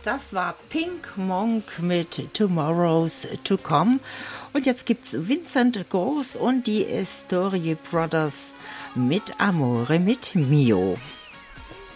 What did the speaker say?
Das war Pink Monk mit Tomorrow's to Come. Und jetzt gibt's Vincent Groß und die Astoria Brothers mit Amore mit Mio.